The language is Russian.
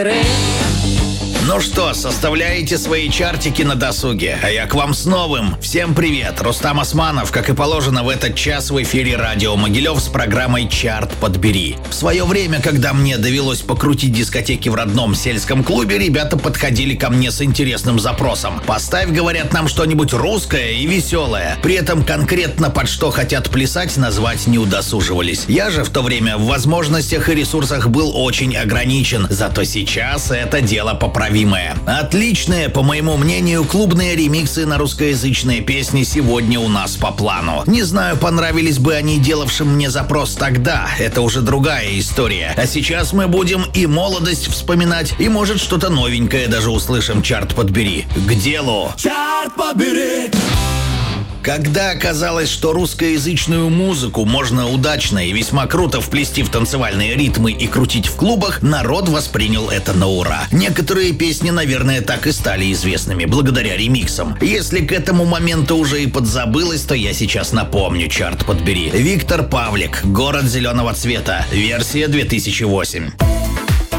Ну что, составляете свои чартики на досуге, а я к вам с новым. Всем привет, Рустам Османов, как и положено в этот час в эфире радио Могилев с программой «Чарт подбери». В свое время, когда мне довелось покрутить дискотеки в родном сельском клубе, ребята подходили ко мне с интересным запросом. Поставь, говорят, нам что-нибудь русское и веселое. При этом конкретно под что хотят плясать назвать не удосуживались. Я же в то время в возможностях и ресурсах был очень ограничен, зато сейчас это дело поправимое. Отличные, по моему мнению, клубные ремиксы на русскоязычные песни сегодня у нас по плану. Не знаю, понравились бы они делавшим мне запрос тогда, это уже другая история. А сейчас мы будем и молодость вспоминать, и может что-то новенькое даже услышим. Чарт подбери. К делу. Чарт подбери. Когда оказалось, что русскоязычную музыку можно удачно и весьма круто вплести в танцевальные ритмы и крутить в клубах, народ воспринял это на ура. Некоторые песни, наверное, так и стали известными благодаря ремиксам. Если к этому моменту уже и подзабылось, то я сейчас напомню. Чарт подбери. Виктор Павлик. «Город зеленого цвета». Версия 2008.